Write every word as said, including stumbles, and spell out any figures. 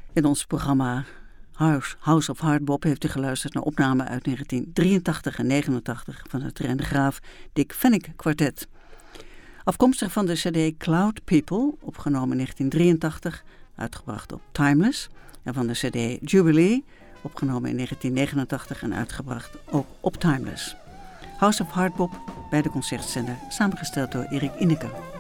In ons programma House, House of Hardbop heeft u geluisterd naar opnamen uit negentien drieëntachtig en negenentachtig van het Rijn de Graaf Dick Fenwick Kwartet. Afkomstig van de cd Cloud People, opgenomen in negentien drieëntachtig, uitgebracht op Timeless. En van de cd Jubilee, opgenomen in negentien negenentachtig en uitgebracht ook op Timeless. House of Hardbop bij de Concertzender, samengesteld door Erik Inneke.